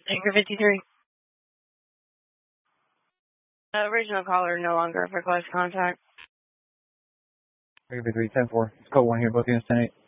Anchor 53. Original caller no longer for close contact. Anchor 53, 10-4. It's code 1 here, both units 10-8.